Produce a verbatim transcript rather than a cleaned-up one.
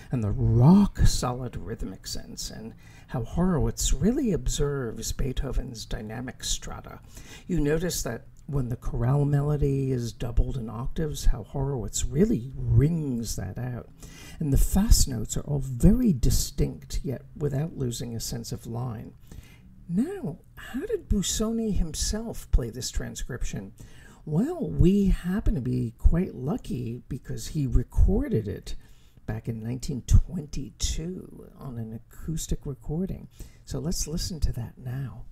and the rock-solid rhythmic sense, and how Horowitz really observes Beethoven's dynamic strata. You notice that when the chorale melody is doubled in octaves, how Horowitz really rings that out. And the fast notes are all very distinct, yet without losing a sense of line. Now, how did Busoni himself play this transcription? Well, we happen to be quite lucky because he recorded it back in nineteen twenty-two on an acoustic recording. So let's listen to that now.